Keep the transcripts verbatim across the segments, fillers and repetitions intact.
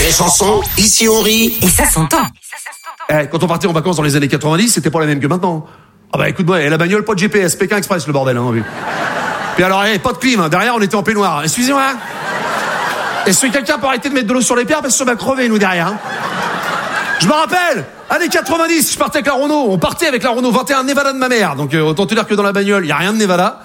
et Chanson, ici on rit. Et ça s'entend. Eh, quand on partait en vacances dans les années quatre-vingt-dix, c'était pas la même que maintenant. Ah bah écoute-moi, et la bagnole, pas de G P S, Pékin Express, le bordel, hein. Puis alors, eh, pas de clim, hein. Derrière, on était en peignoir. Excusez-moi. Est-ce que quelqu'un peut arrêter de mettre de l'eau sur les pierres parce qu'on va crever, nous, derrière, hein. Je me rappelle, années quatre-vingt-dix, je partais avec la Renault. On partait avec la Renault vingt et un Nevada de ma mère. Donc, euh, autant te dire que dans la bagnole, il y a rien de Nevada.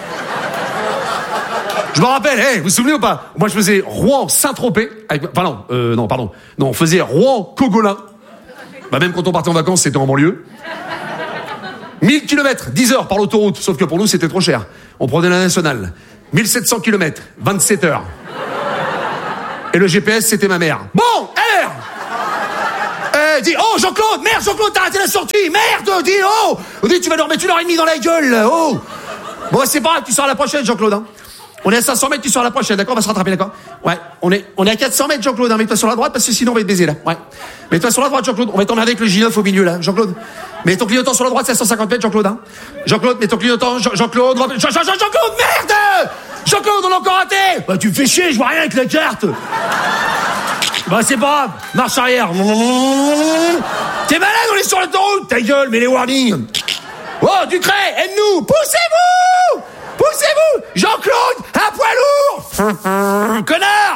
Je me rappelle, hey, vous vous souvenez ou pas? Moi, je faisais Rouen-Saint-Tropez. Avec... Enfin, non, euh, non, pardon. Non, on faisait Rouen-Cogolin. Bah, même quand on partait en vacances, c'était en banlieue. mille kilomètres, dix heures par l'autoroute. Sauf que pour nous, c'était trop cher. On prenait la nationale. mille sept cents kilomètres, vingt-sept heures. Et le G P S, c'était ma mère. Bon, R Eh, dis, oh, Jean-Claude, merde, Jean-Claude, t'as arrêté la sortie. Merde, dis, oh. On dit, tu vas nous remettre une heure et demie dans la gueule, oh. Bon, c'est pas grave, tu sors à la prochaine, Jean-Claude, hein. On est à cinq cents mètres, tu sors à la prochaine, d'accord? On va se rattraper, d'accord? Ouais, on est, on est à quatre cents mètres, Jean-Claude, hein. Mets-toi sur la droite, parce que sinon on va être baisé, là. Ouais. Mets-toi sur la droite, Jean-Claude. On va t'emmerder avec le J neuf au milieu, là. Jean-Claude. Mets ton clignotant sur la droite, c'est à cent cinquante mètres, Jean-Claude, hein. Jean-Claude, mets ton clignotant, Jean- Jean-Claude. Jean- Jean- Jean- Jean-Claude, merde! Jean-Claude, on l'a encore raté! Bah, tu me fais chier, je vois rien avec la carte. Bah, c'est pas grave. Marche arrière. T'es malade, on est sur l'autoroute. Ta gueule, mets les warnings. Oh, Ducret, aide-nous. Poussez-vous! Poussez-vous! Jean-Claude, un poids lourd! Connard!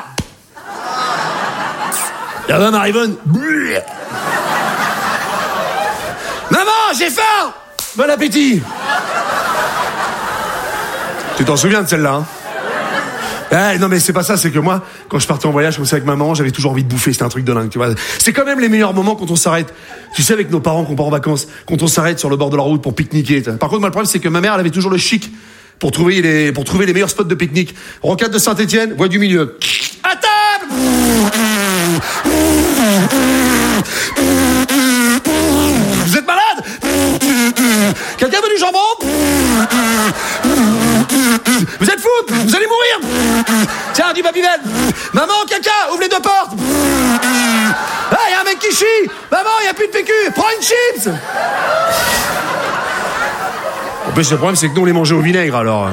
La maman Marivonne. Maman, j'ai faim! Bon appétit! Tu t'en souviens de celle-là, hein? Eh, non mais c'est pas ça, c'est que moi, quand je partais en voyage comme ça avec maman, j'avais toujours envie de bouffer, c'était un truc de dingue, tu vois. C'est quand même les meilleurs moments quand on s'arrête. Tu sais, avec nos parents qu'on part en vacances, quand on s'arrête sur le bord de la route pour pique-niquer. Par contre, moi, le problème, c'est que ma mère, elle avait toujours le chic pour trouver les, pour trouver les meilleurs spots de pique-nique. Rocade de Saint-Étienne, voie du milieu. À table! Vous êtes malade? Quelqu'un veut du jambon? Vous êtes fous? Vous allez mourir? Tiens, du Babybel. Maman, caca, ouvre les deux portes. Ah, il y a un mec qui chie. Maman, il n'y a plus de P Q. Prends une chips. En plus, le problème, c'est que nous, on les mangeait au vinaigre, alors.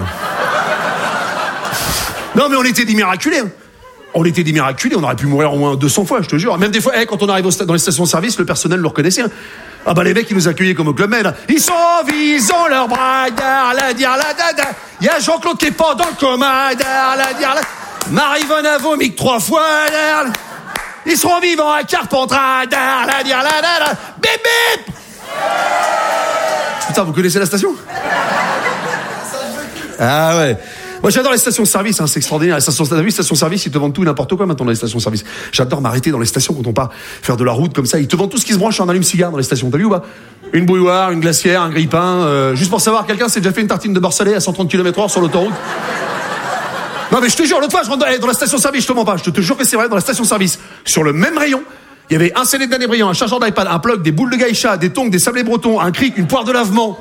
Non, mais on était des miraculés. Hein. On était des miraculés. On aurait pu mourir au moins deux cents fois, je te jure. Même des fois, hey, quand on arrive au sta- dans les stations-service, le personnel le reconnaissait. Hein. Ah bah les mecs, ils nous accueillaient comme au Club Med. Ils sont en vie, ils ont leur bras, la dire la dada. Il y a Jean-Claude qui est pas dans le coma, la dire la. Marivonne a vomi que trois fois, la. Ils seront vivants à Carpentras, la dire la dada. Bip bip. Putain, vous connaissez la station? Ah ouais. Moi, j'adore les stations-service, hein, c'est extraordinaire. Les stations-service, stations-service, ils te vendent tout et n'importe quoi maintenant dans les stations-service. J'adore m'arrêter dans les stations quand on part faire de la route comme ça. Ils te vendent tout ce qui se branche en allume-cigare dans les stations. T'as vu ou pas? Une bouilloire, une glacière, un grille-pain. Euh, juste pour savoir, quelqu'un s'est déjà fait une tartine de beurre salé à cent trente kilomètres heure sur l'autoroute? Non, mais je te jure, l'autre fois, je rentre dans, dans la station-service, je te mens pas. Je te jure que c'est vrai, dans la station-service. Sur le même rayon, il y avait un C D de Danny Briand, un chargeur d'iPad, un plug, des boules de gaïcha, des tongs, des sablés bretons, un cric, une poire de lavement.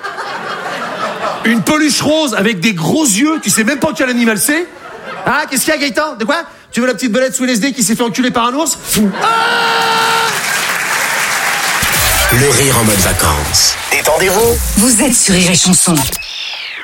Une peluche rose avec des gros yeux, tu sais même pas quel animal c'est. Ah, qu'est-ce qu'il y a, Gaëtan? De quoi? Tu veux la petite belette sous L S D qui s'est fait enculer par un ours? Fou. Ah! Le rire en mode vacances. Détendez-vous. Vous êtes sur Rire et Chanson.